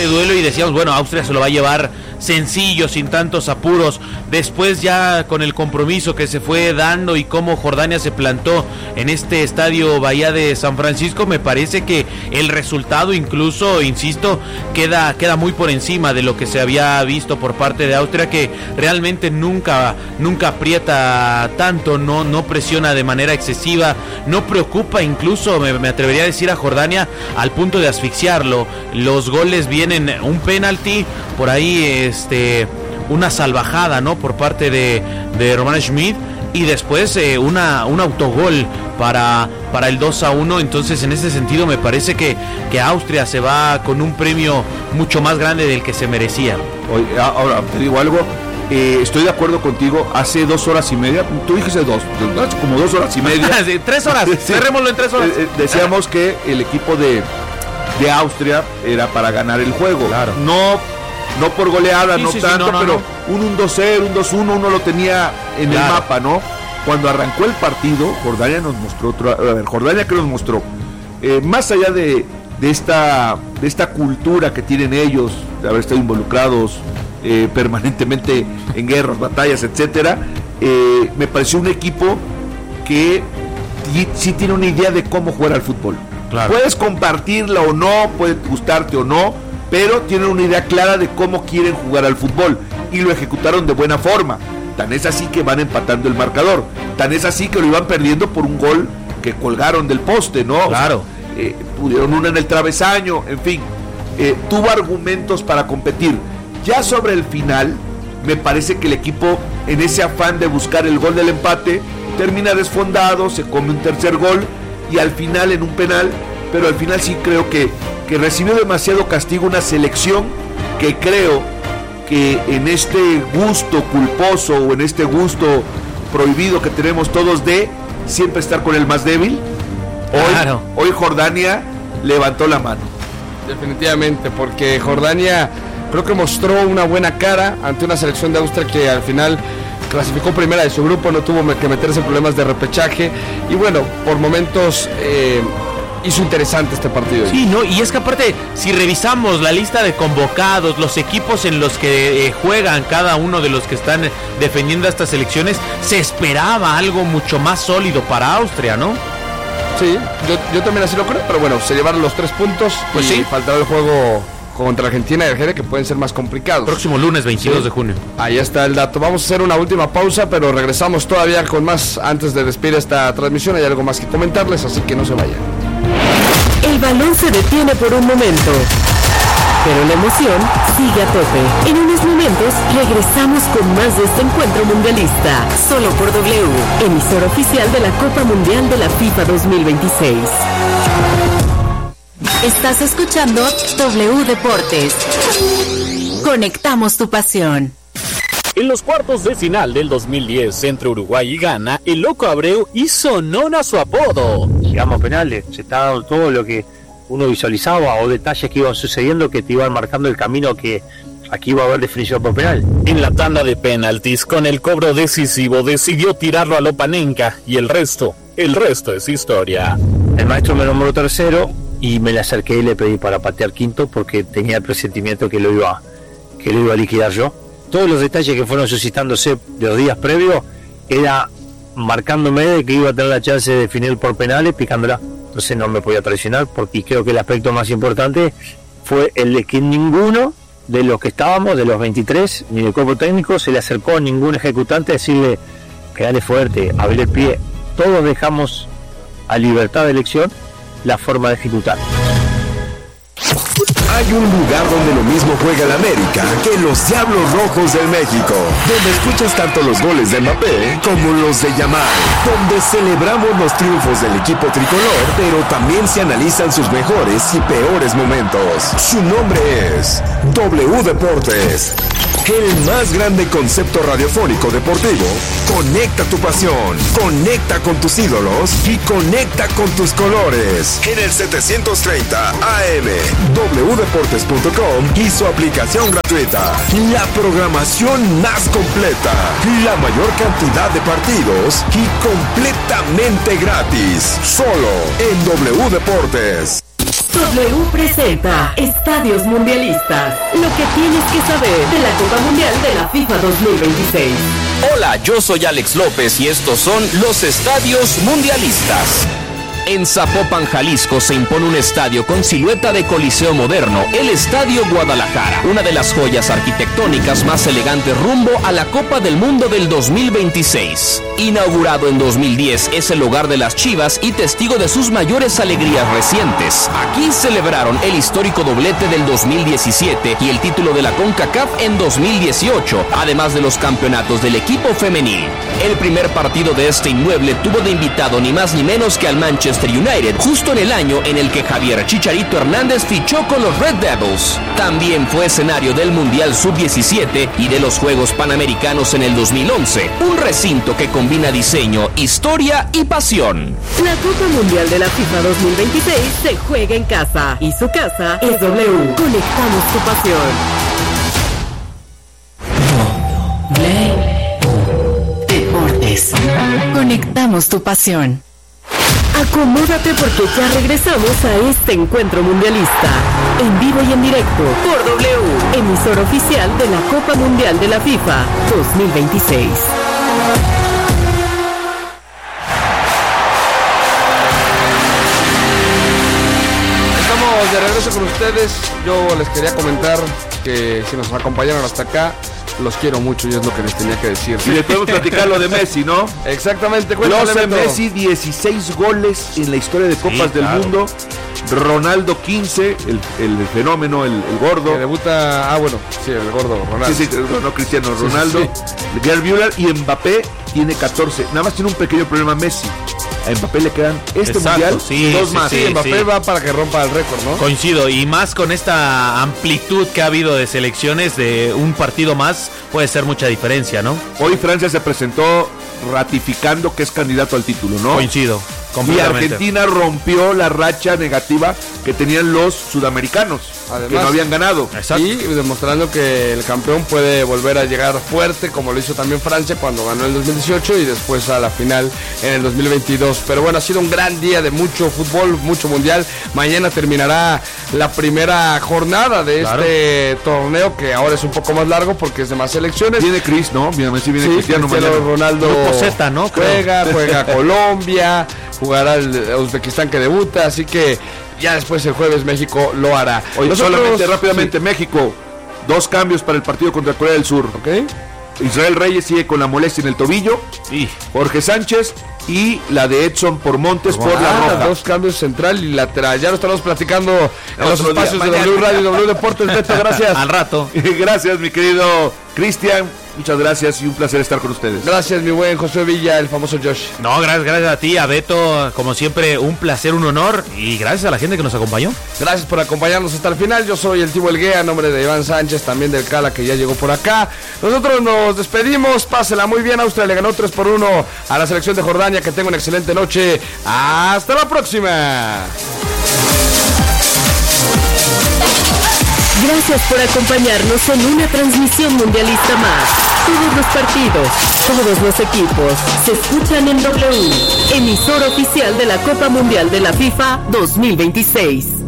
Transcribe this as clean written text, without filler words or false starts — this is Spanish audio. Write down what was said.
este duelo y decíamos, bueno, Austria se lo va a llevar sencillo, sin tantos apuros. Después ya con el compromiso que se fue dando y cómo Jordania se plantó en este estadio Bahía de San Francisco, me parece que el resultado incluso, insisto, queda muy por encima de lo que se había visto por parte de Austria, que realmente nunca aprieta tanto, no presiona de manera excesiva, no preocupa incluso, me atrevería a decir, a Jordania al punto de asfixiarlo. Los goles vienen, un penalti, por ahí una salvajada, ¿no?, por parte de Roman Schmidt, y después un autogol para el 2-1. Entonces, en ese sentido, me parece que Austria se va con un premio mucho más grande del que se merecía. Oye, ahora te digo algo, estoy de acuerdo contigo. Hace 2 horas y media, tú dijiste como 2 horas y media. Sí, 3 horas, cerrémoslo en 3 horas. Decíamos que el equipo de Austria era para ganar el juego. Claro. No por goleada, sí, pero un 2-0, un 2-1, uno lo tenía en el mapa, ¿no? Cuando arrancó el partido, Jordania nos mostró Jordania que nos mostró, más allá de esta cultura que tienen ellos, de haber estado involucrados permanentemente en guerras, batallas, etcétera, me pareció un equipo que sí tiene una idea de cómo jugar al fútbol. Claro. Puedes compartirla o no, puede gustarte o no, pero tienen una idea clara de cómo quieren jugar al fútbol y lo ejecutaron de buena forma. Tan es así que van empatando el marcador, tan es así que lo iban perdiendo por un gol que colgaron del poste, ¿no? Claro. O sea, pudieron una en el travesaño, en fin, tuvo argumentos para competir. Ya sobre el final, me parece que el equipo, en ese afán de buscar el gol del empate, termina desfondado, se come un tercer gol y al final en un penal, pero al final sí creo que recibió demasiado castigo una selección que creo que en este gusto culposo o en este gusto prohibido que tenemos todos de siempre estar con el más débil, hoy Jordania levantó la mano. Definitivamente, porque Jordania creo que mostró una buena cara ante una selección de Austria que al final clasificó primera de su grupo, no tuvo que meterse en problemas de repechaje y bueno, por momentos hizo interesante este partido. Sí, ¿no? Y es que aparte, si revisamos la lista de convocados, los equipos en los que juegan cada uno de los que están defendiendo a estas selecciones, se esperaba algo mucho más sólido para Austria, ¿no? Sí, yo también así lo creo, pero bueno, se llevaron los 3 puntos, pues y sí, faltaba el juego contra Argentina y Argelia, que pueden ser más complicados. Próximo lunes 22 de junio. Ahí está el dato. Vamos a hacer una última pausa, pero regresamos todavía con más antes de despedir esta transmisión. Hay algo más que comentarles, así que no se vayan. El balón se detiene por un momento, pero la emoción sigue a tope. En unos momentos regresamos con más de este encuentro mundialista, solo por W, emisora oficial de la Copa Mundial de la FIFA 2026. Estás escuchando W Deportes. Conectamos tu pasión. En los cuartos de final del 2010 entre Uruguay y Ghana, el Loco Abreu hizo honor a su apodo. Llegamos a penales, se está dando todo lo que uno visualizaba o detalles que iban sucediendo que te iban marcando el camino que aquí iba a haber definición por penal. En la tanda de penaltis, con el cobro decisivo, decidió tirarlo a Lopanenka y el resto es historia. El maestro me nombró tercero y me le acerqué y le pedí para patear quinto porque tenía el presentimiento que lo iba a liquidar yo. Todos los detalles que fueron suscitándose de los días previos era marcándome de que iba a tener la chance de definir por penales picándola. Entonces no me podía traicionar porque creo que el aspecto más importante fue el de que ninguno de los que estábamos, de los 23, ni del cuerpo técnico, se le acercó a ningún ejecutante a decirle pegale fuerte, abrir el pie. Todos dejamos a libertad de elección la forma de ejecutar. Hay un lugar donde lo mismo juega el América que los Diablos Rojos del México, donde escuchas tanto los goles de Mbappé como los de Yamal, donde celebramos los triunfos del equipo tricolor, pero también se analizan sus mejores y peores momentos. Su nombre es W Deportes, el más grande concepto radiofónico deportivo. Conecta tu pasión, conecta con tus ídolos y conecta con tus colores. En el 730 AM, wdeportes.com y su aplicación gratuita. La programación más completa, la mayor cantidad de partidos y completamente gratis. Solo en W Deportes. W presenta Estadios Mundialistas. Lo que tienes que saber de la Copa Mundial de la FIFA 2026. Hola, yo soy Alex López y estos son los Estadios Mundialistas. En Zapopan, Jalisco, se impone un estadio con silueta de coliseo moderno, el Estadio Guadalajara, una de las joyas arquitectónicas más elegantes rumbo a la Copa del Mundo del 2026. Inaugurado en 2010, es el hogar de las Chivas y testigo de sus mayores alegrías recientes. Aquí celebraron el histórico doblete del 2017 y el título de la CONCACAF en 2018, además de los campeonatos del equipo femenil. El primer partido de este inmueble tuvo de invitado ni más ni menos que al Manchester United, justo en el año en el que Javier Chicharito Hernández fichó con los Red Devils. También fue escenario del Mundial Sub-17 y de los Juegos Panamericanos en el 2011, un recinto que combina diseño, historia y pasión. La Copa Mundial de la FIFA 2026 se juega en casa y su casa es W. Conectamos tu pasión. Deportes. Conectamos tu pasión. Acomódate porque ya regresamos a este encuentro mundialista, en vivo y en directo, por W, emisor oficial de la Copa Mundial de la FIFA 2026. Estamos de regreso con ustedes. Yo les quería comentar que si nos acompañaron hasta acá, los quiero mucho y es lo que les tenía que decir. Y le podemos platicar lo de Messi, ¿no? Exactamente. Los de Messi, 16 goles en la historia de Copas del Mundo. Ronaldo 15, el fenómeno, el gordo. Que debuta, el gordo Ronaldo. Sí, no Cristiano Ronaldo. Sí. Gerd Müller y Mbappé tiene 14. Nada más tiene un pequeño problema Messi. A Mbappé le quedan mundial, dos más. Sí, Mbappé va para que rompa el récord, ¿no? Coincido, y más con esta amplitud que ha habido de selecciones, de un partido más, puede ser mucha diferencia, ¿no? Hoy Francia se presentó ratificando que es candidato al título, ¿no? Coincido. Y Argentina rompió la racha negativa que tenían los sudamericanos, además, que no habían ganado. Exacto. Y demostrando que el campeón puede volver a llegar fuerte, como lo hizo también Francia cuando ganó en el 2018 y después a la final en el 2022. Pero bueno, ha sido un gran día de mucho fútbol, mucho mundial. Mañana terminará la primera jornada de este torneo, que ahora es un poco más largo porque es de más selecciones. Viene Cris, ¿no? Viene Cristiano Ronaldo. Grupo Z, ¿no? Juega Colombia. Jugará el Uzbekistán que debuta, así que ya después el jueves México lo hará. Oye, solamente rápidamente, México, 2 cambios para el partido contra Corea del Sur. ¿Ok? Israel Reyes sigue con la molestia en el tobillo. Jorge Sánchez y la de Edson por Montes por la roja. 2 cambios, central y lateral. Ya lo estamos platicando en los espacios de W Radio y W Deportes. Beto, gracias. Al rato. Gracias, mi querido Cristian. Muchas gracias y un placer estar con ustedes. Gracias, mi buen José Villa, el famoso Josh. No, gracias a ti, a Beto, como siempre, un placer, un honor, y gracias a la gente que nos acompañó. Gracias por acompañarnos hasta el final. Yo soy el Tibo Elguea, a nombre de Iván Sánchez, también del Cala, que ya llegó por acá. Nosotros nos despedimos, pásela muy bien. Austria le ganó 3-1 a la selección de Jordania. Que tenga una excelente noche. Hasta la próxima. Gracias por acompañarnos en una transmisión mundialista más. Todos los partidos, todos los equipos se escuchan en W, emisor oficial de la Copa Mundial de la FIFA 2026.